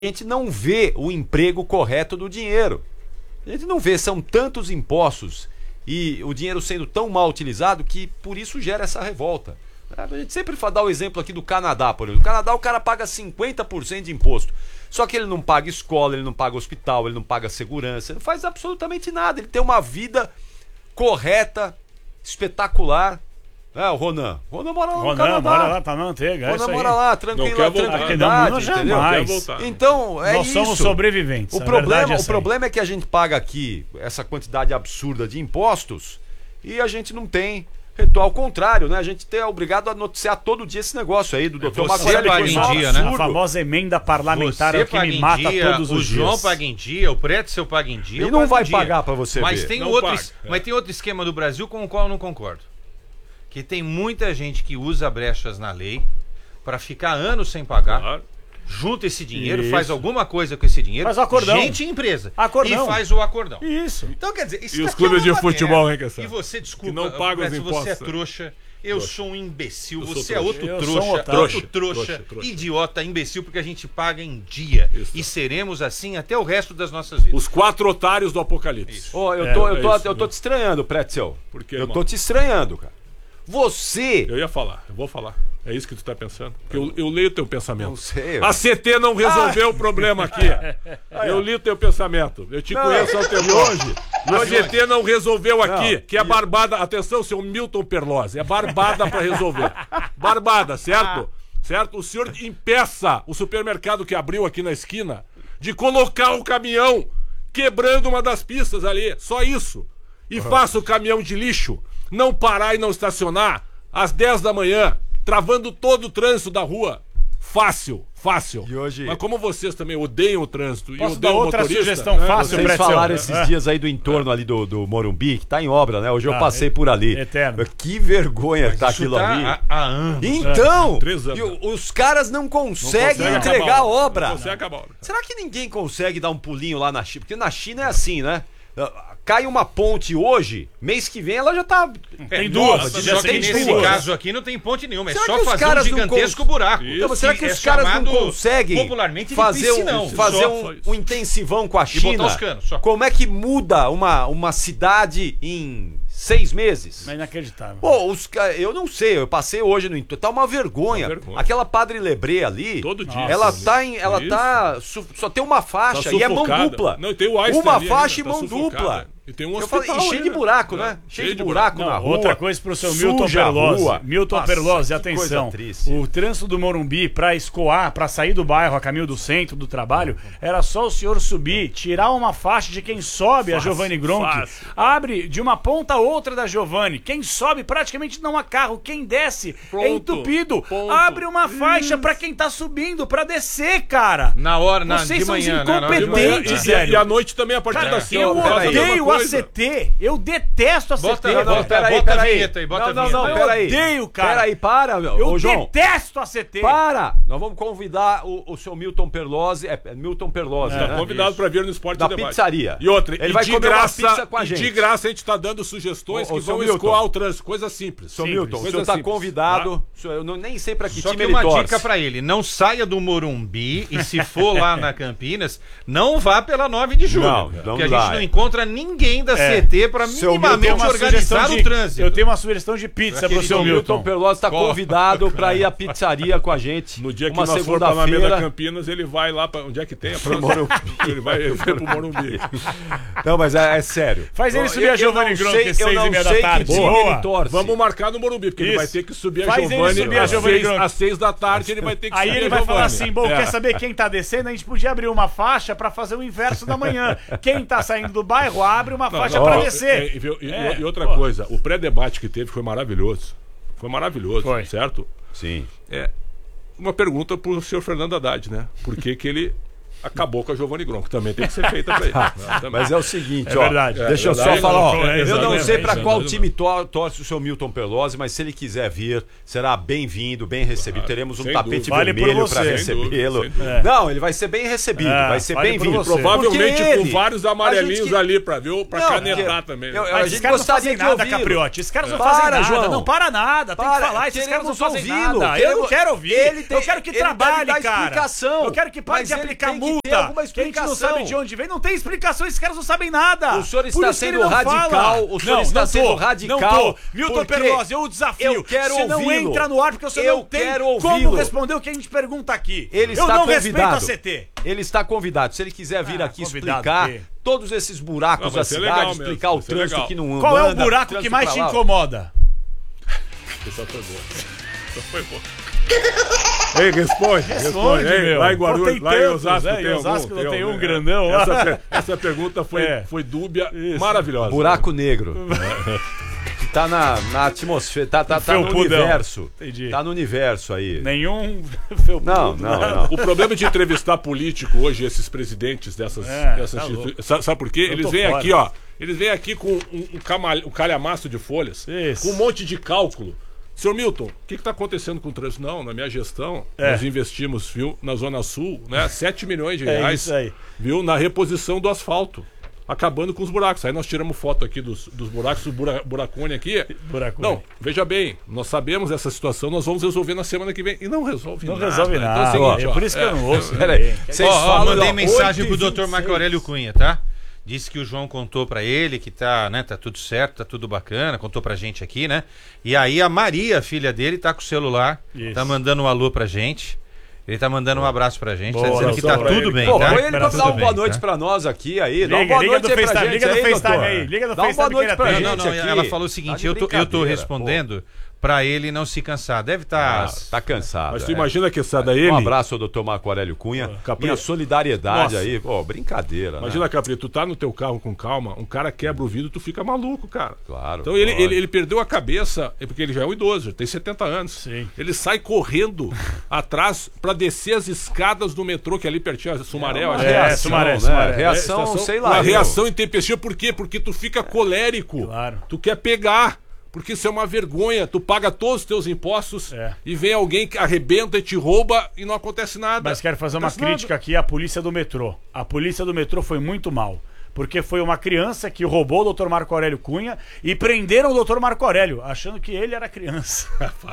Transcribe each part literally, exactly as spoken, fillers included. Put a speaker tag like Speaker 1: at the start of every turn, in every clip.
Speaker 1: a gente não vê o emprego correto do dinheiro. A gente não vê, são tantos impostos e o dinheiro sendo tão mal utilizado que por isso gera essa revolta. A gente sempre dá o exemplo aqui do Canadá, por exemplo. No Canadá o cara paga cinquenta por cento de imposto. Só que ele não paga escola, ele não paga hospital, ele não paga segurança, ele não faz absolutamente nada. Ele tem uma vida correta, espetacular. É, o Ronan. O Ronan mora lá no
Speaker 2: Ronan,
Speaker 1: Canadá.
Speaker 2: mora lá, tá na manteiga.
Speaker 1: O Ronan mora lá, tranquilo, tranquilidade, entendeu? Então, é
Speaker 2: Nós
Speaker 1: isso.
Speaker 2: somos sobreviventes.
Speaker 1: O problema, o problema é que a gente paga aqui essa quantidade absurda de impostos e a gente não tem retorno. Ao contrário, né? A gente é obrigado a noticiar todo dia esse negócio aí do doutor
Speaker 3: Você paga em dia, né?
Speaker 2: A famosa emenda parlamentar é o que me mata todos os dias.
Speaker 3: O João paga em dia, o Pretzel paga em dia.
Speaker 1: E não vai pagar pra você
Speaker 3: mas
Speaker 1: ver.
Speaker 3: Tem
Speaker 1: Não
Speaker 3: outro,
Speaker 1: paga, é.
Speaker 3: Mas tem outro esquema do Brasil com o qual eu não concordo. Que tem muita gente que usa brechas na lei para ficar anos sem pagar, claro. Junta esse dinheiro, isso. Faz alguma coisa com esse dinheiro,
Speaker 2: faz o acordão.
Speaker 3: Gente e empresa,
Speaker 2: acordão.
Speaker 3: E faz o acordão.
Speaker 2: Isso.
Speaker 3: Então quer dizer, isso
Speaker 4: e os clubes de futebol, hein,
Speaker 3: E você, desculpa,
Speaker 4: que não pagam os
Speaker 3: impostos, você é trouxa, eu trouxa. Sou um imbecil, eu você é outro eu trouxa, um outro trouxa, trouxa, trouxa, trouxa, idiota, imbecil, porque a gente paga em dia. Isso. E seremos assim até o resto das nossas vidas.
Speaker 4: Os quatro otários do apocalipse.
Speaker 1: Oh, eu, tô, é, eu, tô, é isso, eu tô te estranhando, Pretzel.
Speaker 4: Por quê,
Speaker 1: eu
Speaker 4: irmão?
Speaker 1: tô te estranhando, cara. Você...
Speaker 4: Eu ia falar, eu vou falar. É isso que tu tá pensando? Porque eu, eu leio o teu pensamento.
Speaker 1: Não sei. Eu...
Speaker 4: A C T não resolveu ah. o problema aqui. Eu li o teu pensamento. Eu te não, conheço há tempo.
Speaker 1: Hoje.
Speaker 4: A C T não resolveu aqui, não. que é barbada. Atenção, seu Milton Perlose. É barbada pra resolver. Barbada, certo? Certo? O senhor impeça o supermercado que abriu aqui na esquina de colocar o caminhão quebrando uma das pistas ali. Só isso. E uhum. faça o caminhão de lixo não parar e não estacionar às dez da manhã, travando todo o trânsito da rua. Fácil, fácil.
Speaker 1: E hoje...
Speaker 4: Mas como vocês também odeiam o trânsito
Speaker 2: Posso
Speaker 4: e odeiam
Speaker 2: dar outra
Speaker 4: o motorista,
Speaker 2: sugestão
Speaker 4: né?
Speaker 2: fácil,
Speaker 1: Vocês
Speaker 2: Pretzel?
Speaker 1: falaram esses
Speaker 2: é.
Speaker 1: dias aí do entorno é. ali do, do Morumbi, que tá em obra, né? Hoje eu
Speaker 2: ah,
Speaker 1: passei
Speaker 2: é,
Speaker 1: por ali.
Speaker 2: Eterno.
Speaker 1: Que vergonha
Speaker 3: Mas
Speaker 1: que tá aquilo
Speaker 3: tá
Speaker 1: ali.
Speaker 3: Há, há anos.
Speaker 1: Então,
Speaker 4: é.
Speaker 1: e, os caras não conseguem
Speaker 4: não consegue
Speaker 1: entregar a obra.
Speaker 4: Não consegue acabar a obra.
Speaker 1: Será que ninguém consegue dar um pulinho lá na China? Porque na China é assim, né? Cai uma ponte hoje, mês que vem ela já tá...
Speaker 2: Tem duas.
Speaker 3: Nossa, já tem nesse duas. Caso aqui não tem ponte nenhuma, é
Speaker 1: será
Speaker 3: só fazer um gigantesco cons... buraco.
Speaker 1: Então, será que é os caras não conseguem
Speaker 3: popularmente
Speaker 1: fazer,
Speaker 3: piscinão,
Speaker 1: um, fazer
Speaker 3: só,
Speaker 1: um,
Speaker 3: só
Speaker 1: um intensivão com a China?
Speaker 3: E botar os canos, só.
Speaker 1: Como é que muda uma, uma cidade em seis meses?
Speaker 2: É inacreditável.
Speaker 1: Pô, os, eu não sei, eu passei hoje no entorno, tá uma vergonha. Uma vergonha. Aquela Padre Lebré ali,
Speaker 4: todo dia.
Speaker 1: Ela tá em, ela tá, só tem uma faixa
Speaker 4: tá
Speaker 1: e é mão dupla.
Speaker 4: Não, tem o Einstein
Speaker 1: uma
Speaker 4: ali,
Speaker 1: faixa
Speaker 4: né?
Speaker 1: e mão
Speaker 4: tá
Speaker 1: dupla.
Speaker 4: E tem um
Speaker 1: hospital falei, e cheio de buraco, né? Cheio, cheio de buraco
Speaker 2: não,
Speaker 1: na rua.
Speaker 2: Outra coisa pro seu Milton Perlose.
Speaker 1: Rua.
Speaker 2: Milton
Speaker 1: Nossa,
Speaker 2: Perlose, atenção. O trânsito do Morumbi pra escoar, pra sair do bairro a caminho do centro, do trabalho, era só o senhor subir, tirar uma faixa de quem sobe, fácil, a Giovanni Gronchi, fácil. Abre de uma ponta a outra da Giovanni. Quem sobe praticamente não há carro, quem desce
Speaker 4: Pronto,
Speaker 2: é entupido.
Speaker 4: ponto.
Speaker 2: Abre uma faixa pra quem tá subindo, pra descer, cara.
Speaker 3: Na hora, na,
Speaker 2: Vocês
Speaker 3: de
Speaker 2: são
Speaker 3: manhã,
Speaker 2: incompetentes,
Speaker 4: né? E, e à noite também, a partir
Speaker 2: cara,
Speaker 4: das cinco.
Speaker 2: Eu odeio a C T. Eu detesto a C T.
Speaker 3: Bota, não, não, peraí,
Speaker 1: bota
Speaker 3: pera
Speaker 1: a
Speaker 3: vinheta aí, bota
Speaker 1: não,
Speaker 3: a vinheta.
Speaker 1: Não, não, peraí.
Speaker 2: Eu odeio, cara.
Speaker 1: Peraí, para, meu.
Speaker 2: Eu
Speaker 1: Ô, João,
Speaker 2: detesto a C T.
Speaker 1: Para! Nós vamos convidar o, o seu Milton Perlose, é, é Milton Perlose,
Speaker 4: é,
Speaker 1: né?
Speaker 4: convidado para vir no Esporte
Speaker 1: da
Speaker 4: Debate.
Speaker 1: Pizzaria.
Speaker 4: E outra,
Speaker 1: ele
Speaker 4: e
Speaker 1: vai
Speaker 4: de
Speaker 1: comer
Speaker 4: graça,
Speaker 1: uma pizza com a gente.
Speaker 4: E de graça a gente tá dando sugestões
Speaker 1: ô, ô,
Speaker 4: que vão
Speaker 1: Milton,
Speaker 4: escoar o trânsito, coisa simples.
Speaker 1: Seu
Speaker 4: simples,
Speaker 1: Milton, o
Speaker 4: coisa
Speaker 1: senhor tá
Speaker 4: simples,
Speaker 1: convidado,
Speaker 4: tá?
Speaker 1: Senhor, eu não, nem sei para que
Speaker 3: Só
Speaker 1: time
Speaker 3: que
Speaker 1: ele
Speaker 3: uma
Speaker 1: torce.
Speaker 3: dica para ele, não saia do Morumbi e se for lá na Campinas, não vá pela nove de julho.
Speaker 1: Não, não
Speaker 3: porque a
Speaker 1: dá,
Speaker 3: gente não
Speaker 1: é.
Speaker 3: encontra ninguém da
Speaker 2: É.
Speaker 3: C T para minimamente organizar
Speaker 2: de,
Speaker 3: o trânsito.
Speaker 2: Eu tenho uma sugestão de pizza pro seu Milton.
Speaker 1: Milton Perlose está convidado para ir à pizzaria com a gente.
Speaker 4: No dia que
Speaker 1: uma
Speaker 4: nós for pra Alameda
Speaker 1: segunda-feira.
Speaker 4: Campinas, ele vai lá para onde é que tem a
Speaker 1: Morumbi.
Speaker 4: Ele vai, ele vai pro Morumbi.
Speaker 1: Não, mas é, é sério.
Speaker 2: Faz ele
Speaker 1: Eu-
Speaker 2: subir a
Speaker 1: eu
Speaker 2: Giovanni
Speaker 1: não
Speaker 2: Gronchi
Speaker 1: sei-
Speaker 2: às seis
Speaker 1: eu não
Speaker 2: e meia da
Speaker 1: sei
Speaker 2: tarde.
Speaker 1: que time
Speaker 2: Boa.
Speaker 1: ele torce.
Speaker 4: Vamos marcar no Morumbi, porque ele
Speaker 2: Isso.
Speaker 4: vai ter que subir a
Speaker 2: Faz ele
Speaker 4: Giovanni
Speaker 2: subir a
Speaker 4: às
Speaker 2: Giovanni
Speaker 4: seis,
Speaker 2: Gronchi.
Speaker 4: às seis da tarde, ele vai ter que
Speaker 2: Aí
Speaker 4: subir
Speaker 2: ele
Speaker 4: a
Speaker 2: vai
Speaker 4: Giovanni.
Speaker 2: falar assim, bom,
Speaker 4: É.
Speaker 2: quer saber quem tá descendo? A gente podia abrir uma faixa pra fazer o inverso da manhã. Quem tá saindo do bairro, abre uma
Speaker 4: Não,
Speaker 2: faixa
Speaker 4: não,
Speaker 2: pra
Speaker 4: ó,
Speaker 2: descer.
Speaker 4: E, e- e-
Speaker 2: É,
Speaker 4: e outra
Speaker 2: pô.
Speaker 4: coisa, o pré-debate que teve foi maravilhoso. Foi maravilhoso,
Speaker 2: Foi.
Speaker 4: certo?
Speaker 1: Sim.
Speaker 4: É uma pergunta pro senhor Fernando Haddad, né? Por que que ele acabou com a Giovanni Gronchi? Também tem que ser feita pra ele.
Speaker 1: Mas é o seguinte,
Speaker 2: É
Speaker 1: ó.
Speaker 2: verdade.
Speaker 1: Deixa eu
Speaker 4: É
Speaker 1: só
Speaker 4: verdade.
Speaker 1: falar, ó.
Speaker 2: É,
Speaker 1: Eu não
Speaker 2: exatamente,
Speaker 1: sei pra
Speaker 2: é
Speaker 1: qual
Speaker 4: verdade.
Speaker 1: time to- torce o seu Milton Perlose, mas se ele quiser vir, será bem-vindo, bem recebido. Teremos um
Speaker 4: Sem
Speaker 1: tapete
Speaker 4: dúvida.
Speaker 2: Vale por
Speaker 1: vermelho
Speaker 2: você.
Speaker 1: pra
Speaker 2: Sem
Speaker 1: recebê-lo.
Speaker 4: dúvida, sem dúvida.
Speaker 2: É.
Speaker 1: Não, ele vai ser bem recebido,
Speaker 2: É,
Speaker 1: vai ser
Speaker 2: vale por
Speaker 1: bem-vindo.
Speaker 2: você.
Speaker 4: Provavelmente
Speaker 1: Porque
Speaker 4: com
Speaker 1: ele-
Speaker 4: vários
Speaker 1: a
Speaker 4: amarelinhos
Speaker 1: gente que-
Speaker 4: ali pra, viu? Pra
Speaker 1: Não,
Speaker 4: canetar
Speaker 1: porque-
Speaker 4: também.
Speaker 1: eu- eu-
Speaker 2: Mas
Speaker 1: a
Speaker 2: esses
Speaker 1: gente
Speaker 2: caras não
Speaker 1: gostaria
Speaker 2: fazem
Speaker 1: de
Speaker 2: nada,
Speaker 1: ouvi-lo.
Speaker 2: Capriotti. Esses caras não
Speaker 1: Para,
Speaker 2: fazem nada.
Speaker 1: João.
Speaker 2: Não, para nada. Tem
Speaker 1: Para,
Speaker 2: que falar. Esses caras não
Speaker 1: queremos
Speaker 2: fazem
Speaker 1: ouvi-lo.
Speaker 2: nada. Eu
Speaker 1: Queremos-
Speaker 2: não quero ouvir.
Speaker 1: Ele tem-
Speaker 2: eu quero que
Speaker 1: ele
Speaker 2: trabalhe,
Speaker 1: deve dar
Speaker 2: cara.
Speaker 1: explicação.
Speaker 2: Eu quero que pare
Speaker 1: Mas
Speaker 2: de
Speaker 1: ele
Speaker 2: aplicar
Speaker 1: tem que
Speaker 2: multa,
Speaker 1: ter alguma
Speaker 2: que a gente não
Speaker 1: explicação.
Speaker 2: sabe de onde vem. Não tem explicação, esses caras não sabem nada.
Speaker 1: O senhor
Speaker 2: Por
Speaker 1: está
Speaker 2: isso que ele
Speaker 1: sendo
Speaker 2: não
Speaker 1: radical,
Speaker 2: fala.
Speaker 1: o senhor
Speaker 2: não,
Speaker 1: está
Speaker 2: não
Speaker 1: sendo
Speaker 2: tô,
Speaker 1: radical.
Speaker 2: Não tô. Milton
Speaker 1: porque
Speaker 2: Perlozzi, eu desafio.
Speaker 1: eu quero
Speaker 2: Você não
Speaker 1: ouvi-lo.
Speaker 2: entra no ar porque você
Speaker 1: Eu
Speaker 2: não tem
Speaker 1: quero
Speaker 2: como
Speaker 1: ouvi-lo.
Speaker 2: responder o que a gente pergunta aqui.
Speaker 1: Ele
Speaker 2: eu
Speaker 1: está
Speaker 2: não
Speaker 1: convidado.
Speaker 2: respeito a C T.
Speaker 1: Ele está convidado. Se ele quiser vir
Speaker 2: Ah,
Speaker 1: aqui
Speaker 2: convidado
Speaker 1: explicar
Speaker 2: quê?
Speaker 1: todos esses buracos
Speaker 4: Não,
Speaker 1: da
Speaker 4: vai ser
Speaker 1: cidade,
Speaker 4: legal
Speaker 1: explicar
Speaker 4: mesmo,
Speaker 1: o
Speaker 4: vai ser
Speaker 1: trânsito
Speaker 4: legal.
Speaker 1: que não anda.
Speaker 2: Qual é o buraco que
Speaker 1: trânsito
Speaker 2: mais
Speaker 1: pra
Speaker 2: te
Speaker 1: lá.
Speaker 2: incomoda?
Speaker 4: Essa foi boa. Essa foi boa. Ei, responde, responde.
Speaker 2: Responde,
Speaker 4: Ei,
Speaker 2: meu.
Speaker 4: lá em Guarulhos,
Speaker 2: Pô, tem
Speaker 4: lá em
Speaker 2: tantos,
Speaker 4: Osasco
Speaker 2: né?
Speaker 4: tem
Speaker 2: Em Osasco
Speaker 4: algum?
Speaker 2: tem um
Speaker 4: né?
Speaker 2: grandão lá.
Speaker 4: Essa, per- essa pergunta foi,
Speaker 2: É.
Speaker 4: foi dúbia,
Speaker 2: Isso.
Speaker 4: maravilhosa.
Speaker 1: Buraco negro. Que tá na, na atmosfera, tá, tá, tá no
Speaker 2: Felpudão.
Speaker 1: universo.
Speaker 2: Entendi.
Speaker 1: Tá no universo aí.
Speaker 2: Nenhum
Speaker 1: Não, não, não.
Speaker 4: O problema de entrevistar político hoje, esses presidentes dessas,
Speaker 2: É,
Speaker 4: dessas
Speaker 2: tá
Speaker 4: institui-
Speaker 2: louco.
Speaker 4: sabe, sabe por quê?
Speaker 2: Eu
Speaker 4: Eles
Speaker 2: tô
Speaker 4: vêm
Speaker 2: fora.
Speaker 4: aqui, ó. Eles vêm aqui com um, um, camal- um calhamaço de folhas,
Speaker 2: Isso.
Speaker 4: com um monte de cálculo. Senhor Milton, o que está acontecendo com o trânsito? Não, na minha gestão,
Speaker 2: É.
Speaker 4: nós investimos, viu, na Zona Sul, né, sete milhões de
Speaker 2: É
Speaker 4: reais,
Speaker 2: isso aí.
Speaker 4: viu, na reposição do asfalto. Acabando com os buracos. Aí nós tiramos foto aqui dos, dos buracos, do bura, buracone aqui.
Speaker 2: Buracone.
Speaker 4: Não, veja bem, nós sabemos essa situação, nós vamos resolver na semana que vem. E não resolve
Speaker 2: Não
Speaker 4: nada.
Speaker 2: resolve
Speaker 4: Então
Speaker 2: nada.
Speaker 4: é o seguinte,
Speaker 2: é
Speaker 4: ó,
Speaker 2: por isso que eu não ouço.
Speaker 1: Peraí.
Speaker 2: ninguém.
Speaker 1: Vocês
Speaker 3: Ó, ó,
Speaker 1: falam,
Speaker 3: mandei
Speaker 1: ó,
Speaker 3: mensagem pro
Speaker 1: oito e
Speaker 3: doutor
Speaker 1: vinte e
Speaker 3: Marco
Speaker 1: seis.
Speaker 3: Aurélio Cunha, tá? Disse que o João contou pra ele que tá, né, tá tudo certo, tá tudo bacana, contou pra gente aqui, né? E aí a Maria, filha dele, tá com o celular,
Speaker 2: Isso.
Speaker 3: tá mandando um alô pra gente. Ele tá mandando um abraço pra gente,
Speaker 2: Boa,
Speaker 3: tá dizendo que tá
Speaker 2: abração pra
Speaker 3: tudo
Speaker 2: ele.
Speaker 3: bem,
Speaker 1: Pô,
Speaker 3: tá?
Speaker 1: põe ele pra
Speaker 2: Tudo
Speaker 1: dar uma boa
Speaker 3: bem,
Speaker 1: noite
Speaker 3: tá?
Speaker 1: pra nós aqui aí. Dá uma
Speaker 2: Liga,
Speaker 1: boa
Speaker 2: liga
Speaker 1: noite
Speaker 2: do
Speaker 1: aí pra
Speaker 2: FaceTime,
Speaker 1: gente
Speaker 2: liga do
Speaker 1: aí,
Speaker 2: FaceTime
Speaker 1: doutor.
Speaker 2: aí, liga do
Speaker 1: Dá uma boa
Speaker 2: FaceTime
Speaker 1: noite
Speaker 2: que
Speaker 1: pra
Speaker 2: ele
Speaker 1: gente
Speaker 3: Não, não,
Speaker 1: aqui.
Speaker 3: ela falou o
Speaker 1: Tá
Speaker 3: seguinte,
Speaker 1: de
Speaker 3: eu tô, eu tô
Speaker 1: brincadeira,
Speaker 3: respondendo pra ele não se cansar. Deve estar...
Speaker 1: Ah, tá cansado.
Speaker 4: Mas tu
Speaker 1: é.
Speaker 4: imagina que essa daí ele.
Speaker 1: Um abraço ao doutor Marco Aurélio Cunha.
Speaker 4: Capri-
Speaker 1: Minha solidariedade
Speaker 4: Nossa.
Speaker 1: aí. Pô, brincadeira,
Speaker 4: Imagina,
Speaker 1: né?
Speaker 4: Capri, tu tá no teu carro com calma, um cara quebra o vidro, tu fica maluco, cara.
Speaker 1: Claro.
Speaker 4: Então ele,
Speaker 1: lógico.
Speaker 4: ele, ele perdeu a cabeça, é porque ele já é um idoso, ele tem setenta anos.
Speaker 2: Sim.
Speaker 4: Ele sai correndo atrás pra descer as escadas do metrô, que é ali pertinho, a Sumaré, eu
Speaker 1: Uma
Speaker 4: acho.
Speaker 2: É,
Speaker 1: reação,
Speaker 2: Sumaré,
Speaker 1: né?
Speaker 2: Sumaré.
Speaker 1: Reação,
Speaker 4: Estação-
Speaker 1: sei lá.
Speaker 4: Uma
Speaker 1: eu-
Speaker 4: reação intempestiva, por quê? Porque tu fica colérico.
Speaker 2: Claro.
Speaker 4: Tu quer pegar. Porque isso é uma vergonha. Tu paga todos os teus impostos
Speaker 2: É.
Speaker 4: e vem alguém que arrebenta e te rouba e não acontece nada.
Speaker 2: Mas quero fazer uma
Speaker 4: Acontece nada.
Speaker 2: crítica aqui à polícia do metrô. A polícia do metrô foi muito mal. Porque foi uma criança que roubou o doutor Marco Aurélio Cunha e prenderam o doutor Marco Aurélio, achando que ele era criança.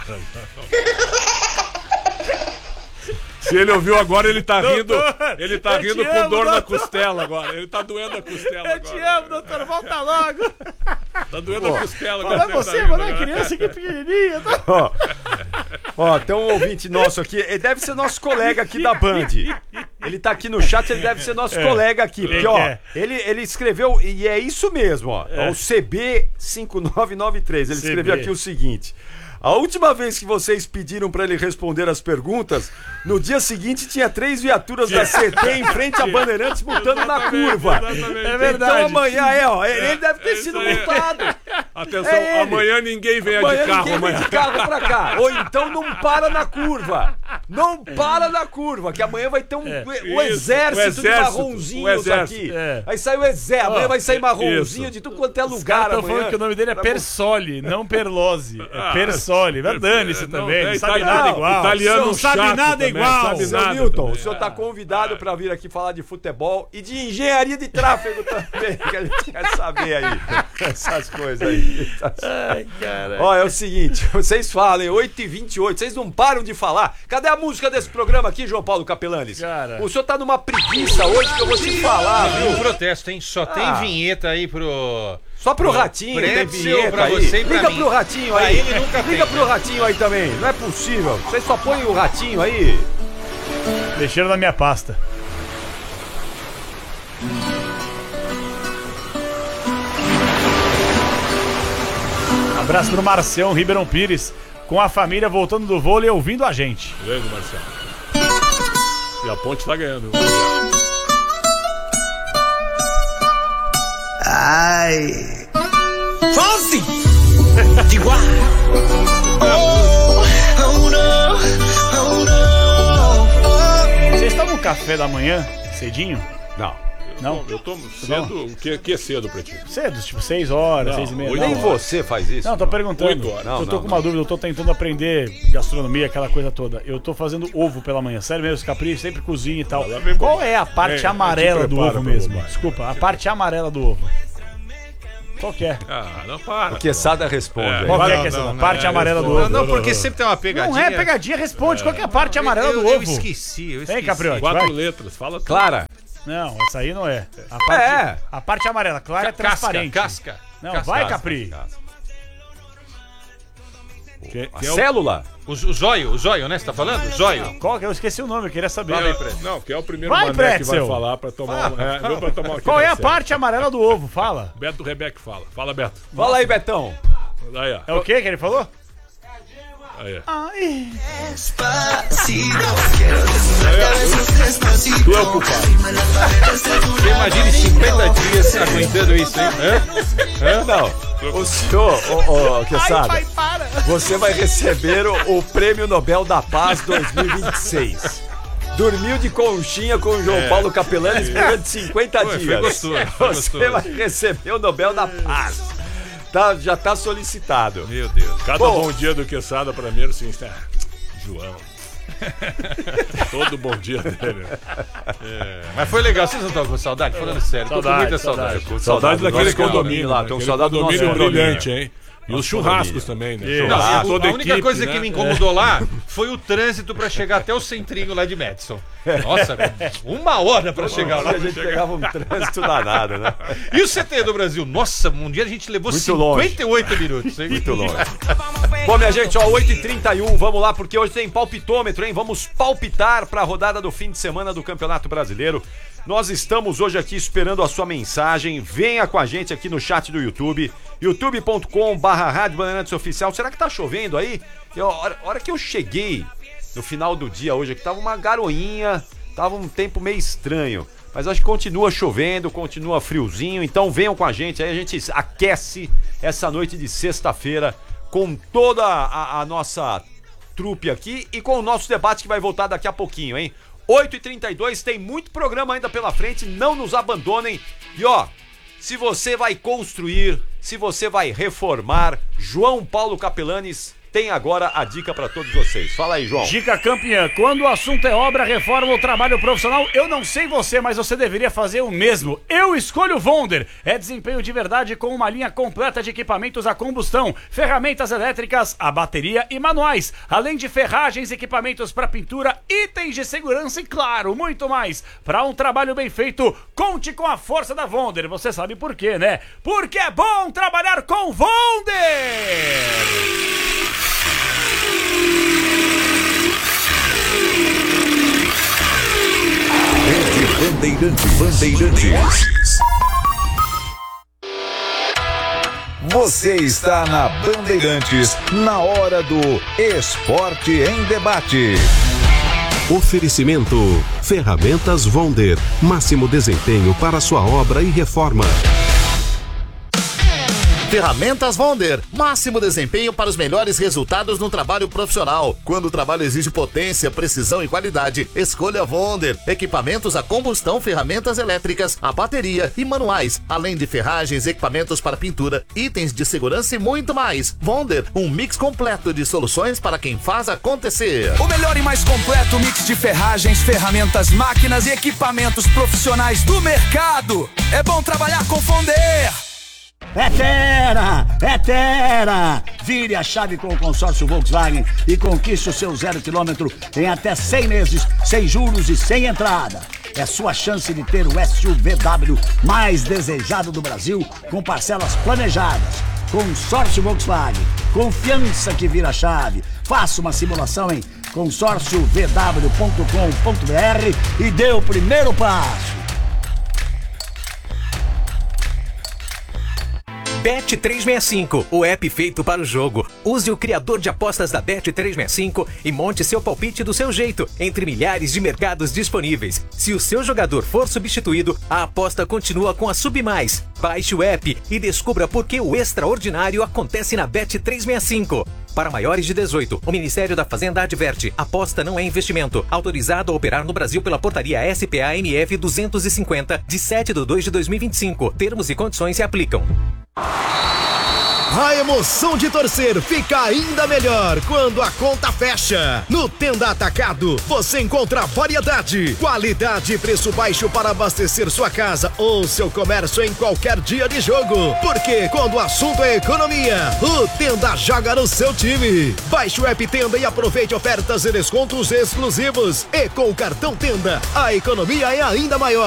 Speaker 4: Se ele ouviu agora, ele tá rindo.
Speaker 2: Doutor,
Speaker 4: Ele tá
Speaker 2: eu
Speaker 4: rindo
Speaker 2: te
Speaker 4: com
Speaker 2: amo,
Speaker 4: dor na
Speaker 2: doutor.
Speaker 4: costela agora. Ele tá doendo a costela
Speaker 2: Eu
Speaker 4: agora.
Speaker 2: te amo, doutor, volta logo.
Speaker 4: Tá doendo a costela
Speaker 2: Fala
Speaker 4: agora.
Speaker 2: você,
Speaker 4: Ele tá
Speaker 2: mano,
Speaker 4: rindo
Speaker 2: é
Speaker 4: agora.
Speaker 2: criança aqui pequenininha. Tá?
Speaker 1: Ó, ó, tem um ouvinte nosso aqui, ele deve ser nosso colega aqui da Band. Ele tá aqui no chat, ele deve ser nosso colega aqui. Porque, ó,
Speaker 2: é.
Speaker 1: ele, ele escreveu, e é isso mesmo, ó. É o C B cinco nove nove três. Ele
Speaker 2: C B.
Speaker 1: escreveu aqui o seguinte. A última vez que vocês pediram pra ele responder as perguntas, no dia seguinte tinha três viaturas da C T em frente a Bandeirantes multando na curva.
Speaker 4: Exatamente.
Speaker 2: É verdade.
Speaker 1: Então amanhã é, ó, ele deve ter
Speaker 4: É
Speaker 1: sido
Speaker 4: isso aí.
Speaker 1: multado.
Speaker 4: Atenção,
Speaker 1: É ele.
Speaker 4: amanhã ninguém venha
Speaker 1: Amanhã
Speaker 4: de carro.
Speaker 1: ninguém vem
Speaker 4: Amanhã.
Speaker 1: de carro pra cá. Ou então não para na curva. Não para na curva, que amanhã vai ter um,
Speaker 2: É,
Speaker 1: o
Speaker 4: isso,
Speaker 1: exército,
Speaker 4: o exército,
Speaker 1: de marronzinhos
Speaker 4: o exército.
Speaker 1: aqui.
Speaker 2: É.
Speaker 1: Vai sair o exército, amanhã vai sair marronzinho
Speaker 4: isso.
Speaker 1: de tudo quanto é
Speaker 2: Os
Speaker 1: lugar.
Speaker 2: caras estão
Speaker 1: amanhã.
Speaker 2: falando que o nome dele é
Speaker 1: Pra-
Speaker 2: Persoli, não Perlozzi. É
Speaker 4: Ah,
Speaker 2: Persoli. Vai dane-se
Speaker 4: é, não,
Speaker 2: também.
Speaker 4: é
Speaker 2: Não sabe
Speaker 4: italiano,
Speaker 2: nada igual.
Speaker 4: italiano
Speaker 2: Não sabe
Speaker 4: chato
Speaker 2: nada
Speaker 4: também,
Speaker 2: igual.
Speaker 4: sabe
Speaker 1: Seu
Speaker 4: nada
Speaker 1: Milton,
Speaker 4: também.
Speaker 1: o senhor está convidado para vir aqui falar de futebol e de engenharia de tráfego também, que a gente quer saber aí. Essas coisas aí.
Speaker 2: Ai, cara.
Speaker 1: Ó, é o seguinte, vocês falem, oito e vinte e oito, vocês não param de falar. Cadê a música desse programa aqui, João Paulo Capelanes?
Speaker 2: Cara.
Speaker 1: O senhor tá numa preguiça hoje que eu vou te falar,
Speaker 3: Viu?
Speaker 1: viu?
Speaker 3: Protesto, hein? Só tem
Speaker 1: Ah.
Speaker 3: vinheta aí pro...
Speaker 1: Só pro Ratinho, tem
Speaker 3: Pretzel
Speaker 1: vinheta
Speaker 3: pra
Speaker 1: aí.
Speaker 3: você e pra
Speaker 1: Liga
Speaker 3: mim.
Speaker 1: pro Ratinho
Speaker 3: Pra
Speaker 1: aí.
Speaker 3: ele nunca
Speaker 1: Liga
Speaker 3: tem,
Speaker 1: pro
Speaker 3: né?
Speaker 1: Ratinho aí também. Não é possível. Vocês só põem o Ratinho aí.
Speaker 2: Mexeram na minha pasta. Abraço pro Marcião Ribeirão Pires, com a família voltando do vôlei ouvindo a gente.
Speaker 4: Grande, Marcelo. E a ponte tá ganhando.
Speaker 5: Ai. Fonsi! Chihuahua! Oh, oh no, oh no.
Speaker 2: Vocês tomam café da manhã, cedinho?
Speaker 1: Não.
Speaker 2: Não?
Speaker 4: Eu tomo cedo, o que, que é cedo pra ti?
Speaker 2: Cedo, tipo seis horas, seis e meia.
Speaker 4: oito
Speaker 2: Não,
Speaker 1: Nem você faz isso.
Speaker 2: Não, tô perguntando.
Speaker 4: Oito horas.
Speaker 1: Não,
Speaker 2: eu tô
Speaker 1: não,
Speaker 2: com uma
Speaker 1: não.
Speaker 2: dúvida, eu tô tentando aprender gastronomia, aquela coisa toda. Eu tô fazendo ovo pela manhã. Sério mesmo, capricho, sempre cozinha e tal.
Speaker 4: Lá vem
Speaker 2: Qual
Speaker 4: bom.
Speaker 2: é a parte
Speaker 4: É,
Speaker 2: amarela
Speaker 4: te
Speaker 2: do
Speaker 4: prepara
Speaker 2: ovo
Speaker 4: pra
Speaker 2: mesmo?
Speaker 4: bobagem.
Speaker 2: Desculpa, a parte amarela do ovo. Qual que é?
Speaker 4: Ah, não para.
Speaker 1: O Quesada responde.
Speaker 4: É.
Speaker 2: Qual que é
Speaker 3: Não,
Speaker 2: que é essa?
Speaker 3: não, não,
Speaker 2: Parte
Speaker 4: é,
Speaker 2: amarela do
Speaker 4: responde.
Speaker 2: ovo.
Speaker 3: Não, não, porque sempre tem uma pegadinha.
Speaker 2: Não é pegadinha, responde. Qual que é a parte amarela
Speaker 3: eu,
Speaker 2: do
Speaker 3: eu
Speaker 2: ovo?
Speaker 3: esqueci, eu esqueci.
Speaker 2: Vem, Capriotti.
Speaker 4: Quatro
Speaker 2: vai.
Speaker 4: letras, fala tudo.
Speaker 1: Clara.
Speaker 2: Não, essa aí não é. A parte,
Speaker 1: É.
Speaker 2: a parte amarela, clara, é
Speaker 3: Casca,
Speaker 2: transparente.
Speaker 3: casca.
Speaker 2: Não,
Speaker 3: Casca.
Speaker 2: vai, Capri.
Speaker 4: Quem,
Speaker 1: A
Speaker 4: quem é o-
Speaker 1: célula.
Speaker 3: O, o zóio, o zóio, né? Você tá falando? Zóio.
Speaker 2: Qual que é? Eu esqueci o nome, eu queria saber.
Speaker 3: Fala aí, Pretzel.
Speaker 4: Não, quem é o primeiro
Speaker 2: Vai,
Speaker 4: mané que vai
Speaker 2: Pretzel.
Speaker 4: falar pra tomar um... É, viu, pra tomar um
Speaker 2: Qual é a
Speaker 4: aqui,
Speaker 2: parte amarela do ovo? Fala.
Speaker 4: Beto Rebeck fala. Fala, Beto.
Speaker 1: Fala aí, Betão.
Speaker 4: Aí, ó.
Speaker 2: É o que que ele falou?
Speaker 4: Aí, ó.
Speaker 2: Ai.
Speaker 5: Despacito, quiero desnudarte besos despacito.
Speaker 4: Tu é o culpado.
Speaker 3: Você imagine cinquenta dias aguentando isso, hein? Hã?
Speaker 1: Não. O senhor, ô, ô, Quesada,
Speaker 2: Ai, para.
Speaker 1: você vai receber o, o Prêmio Nobel da Paz dois mil e vinte e seis. Dormiu de conchinha com o João Paulo Capelanes durante cinquenta
Speaker 3: Foi, foi
Speaker 1: dias.
Speaker 3: gostoso, foi
Speaker 1: Você
Speaker 3: gostoso.
Speaker 1: vai receber o Nobel da Paz. Tá, já tá solicitado.
Speaker 3: Meu Deus.
Speaker 4: Cada
Speaker 1: Bom.
Speaker 4: bom dia do Quesada pra mim, assim, está... João. Todo bom dia dele.
Speaker 3: Mas foi legal, vocês não estão com saudade? Falando sério, tô com
Speaker 2: Saudade,
Speaker 3: muita saudade.
Speaker 2: saudade.
Speaker 1: Com
Speaker 4: Saudade
Speaker 1: do
Speaker 4: daquele
Speaker 1: nosso
Speaker 4: condomínio
Speaker 1: lá.
Speaker 4: né?
Speaker 1: Tô com
Speaker 4: Aquele
Speaker 1: saudade do nosso
Speaker 4: condomínio
Speaker 1: condomínio.
Speaker 4: brilhante, hein? E os churrascos também, né?
Speaker 2: Isso.
Speaker 3: Não,
Speaker 4: Churrasco,
Speaker 3: a,
Speaker 4: toda
Speaker 3: a única
Speaker 4: equipe,
Speaker 3: coisa
Speaker 4: né?
Speaker 3: que me incomodou lá foi o trânsito pra chegar até o centrinho lá de Madison. Nossa, uma hora pra chegar lá.
Speaker 1: A gente pegava um trânsito danado, né?
Speaker 3: E o C T do Brasil? Nossa, um dia a gente levou
Speaker 1: Muito
Speaker 3: cinquenta e oito minutos. Hein?
Speaker 1: Muito longe. Bom, minha gente, ó, oito e trinta e um, vamos lá, porque hoje tem palpitômetro, hein? Vamos palpitar pra rodada do fim de semana do Campeonato Brasileiro. Nós estamos hoje aqui esperando a sua mensagem. Venha com a gente aqui no chat do YouTube, youtube ponto com barra Rádio Bandeirantes Oficial. Será que tá chovendo aí? Eu, a hora, a hora que eu cheguei no final do dia hoje aqui, tava uma garoinha, tava um tempo meio estranho. Mas acho que continua chovendo, continua friozinho. Então venham com a gente, aí a gente aquece essa noite de sexta-feira com toda a, a nossa trupe aqui e com o nosso debate que vai voltar daqui a pouquinho, hein? oito e trinta e dois, tem muito programa ainda pela frente, não nos abandonem. E ó, se você vai construir, se você vai reformar, João Paulo Capelanes tem agora a dica pra todos vocês. Fala aí, João.
Speaker 2: Dica campeã, quando o assunto é obra, reforma ou trabalho profissional, eu não sei você, mas você deveria fazer o mesmo. Eu escolho Vonder. É desempenho de verdade com uma linha completa de equipamentos a combustão, ferramentas elétricas, a bateria e manuais, além de ferragens, equipamentos para pintura, itens de segurança e, claro, muito mais. Para um trabalho bem feito, conte com a força da Vonder. Você sabe por quê, né? Porque é bom trabalhar com Vonder!
Speaker 6: Bandeirantes. Bandeirantes. Você está na Bandeirantes, na hora do Esporte em Debate.
Speaker 7: Oferecimento: Ferramentas Vonder. Máximo desempenho para sua obra e reforma.
Speaker 8: Ferramentas Vonder, máximo desempenho para os melhores resultados no trabalho profissional. Quando o trabalho exige potência, precisão e qualidade, escolha Vonder. Equipamentos a combustão, ferramentas elétricas, a bateria e manuais, além de ferragens, equipamentos para pintura, itens de segurança e muito mais. Vonder, um mix completo de soluções para quem faz acontecer.
Speaker 9: O melhor e mais completo mix de ferragens, ferramentas, máquinas e equipamentos profissionais do mercado. É bom trabalhar com Vonder.
Speaker 10: É Terra! É Terra! Vire a chave com o consórcio Volkswagen e conquiste o seu zero quilômetro em até cem meses, sem juros e sem entrada. É sua chance de ter o S U V W mais desejado do Brasil, com parcelas planejadas. Consórcio Volkswagen. Confiança que vira chave. Faça uma simulação em consórcio v w ponto com ponto b r e dê o primeiro passo.
Speaker 11: Bet trezentos e sessenta e cinco, o app feito para o jogo. Use o criador de apostas da Bet trezentos e sessenta e cinco e monte seu palpite do seu jeito, entre milhares de mercados disponíveis. Se o seu jogador for substituído, a aposta continua com a Submais. Baixe o app e descubra por que o extraordinário acontece na Bet trezentos e sessenta e cinco. Para maiores de dezoito, o Ministério da Fazenda adverte: aposta não é investimento. Autorizado a operar no Brasil pela portaria S P A M F duzentos e cinquenta, de sete de dois de dois mil e vinte e cinco. Termos e condições se aplicam.
Speaker 12: A emoção de torcer fica ainda melhor quando a conta fecha. No Tenda Atacado, você encontra variedade, qualidade e preço baixo para abastecer sua casa ou seu comércio em qualquer dia de jogo. Porque quando o assunto é economia, o Tenda joga no seu time. Baixe o app Tenda e aproveite ofertas e descontos exclusivos. E com o cartão Tenda, a economia é ainda maior.